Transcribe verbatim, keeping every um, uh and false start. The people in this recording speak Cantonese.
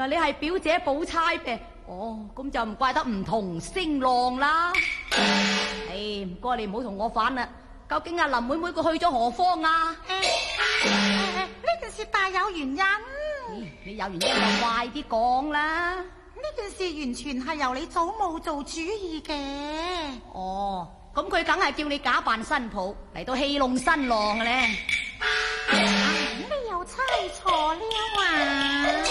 來你係表姐寶釵嘅，哦，咁就唔怪得唔同聲浪啦。唉，唔該你唔好同我反啦。究竟阿林妹妹佢去咗何方啊？ 呢件事大有原因。 你有原因就快啲講啦。 呢件事完全係由你祖母做主意嘅。 哦，咁佢梗係叫你假扮新抱嚟到戲弄新郎嘅咧。 你又猜錯了啊！